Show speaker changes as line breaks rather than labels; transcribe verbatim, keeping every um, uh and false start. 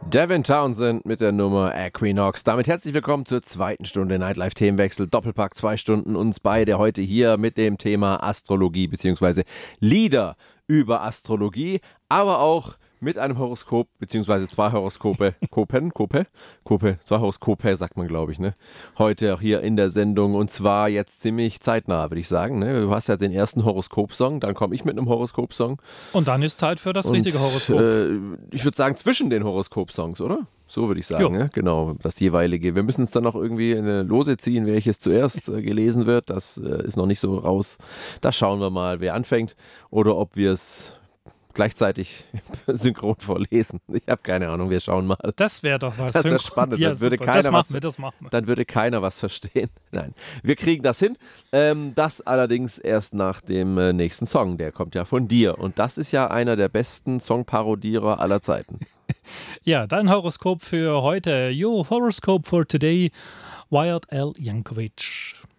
Devin Townsend mit der Nummer Equinox. Damit herzlich willkommen zur zweiten Stunde Nightlife Themenwechsel. Doppelpack, zwei Stunden uns beide heute hier mit dem Thema Astrologie bzw. Lieder über Astrologie, aber auch mit einem Horoskop bzw. zwei Horoskope, Kopen, Kope, Kope, zwei Horoskope sagt man, glaube ich, ne? Heute auch hier in der Sendung und zwar jetzt ziemlich zeitnah, würde ich sagen. Ne? Du hast ja den ersten Horoskopsong, dann komme ich mit einem Horoskopsong.
Und dann ist Zeit für das
und,
richtige Horoskop.
Äh, ich würde sagen zwischen den Horoskopsongs, oder? So würde ich sagen, ne? Genau, das jeweilige. Wir müssen es dann noch irgendwie in eine Lose ziehen, welches zuerst äh, gelesen wird. Das äh, ist noch nicht so raus. Da schauen wir mal, wer anfängt oder ob wir es gleichzeitig synchron vorlesen. Ich habe keine Ahnung, wir schauen mal.
Das wäre doch was.
Das wäre spannend.
Ja,
dann, würde
super.
keiner
Das machen
was,
wir, das machen wir.
dann würde keiner was verstehen. Nein, wir kriegen das hin. Ähm, das allerdings erst nach dem äh, nächsten Song. Der kommt ja von dir. Und das ist ja einer der besten Songparodierer aller Zeiten.
Ja, dein Horoskop für heute. Your horoscope for today, Wyatt L. Yankovic.